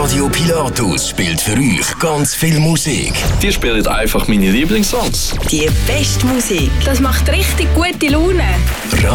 Radio Pilatus spielt für euch ganz viel Musik. Die spielen einfach meine Lieblingssongs. Die beste Musik. Das macht richtig gute Laune.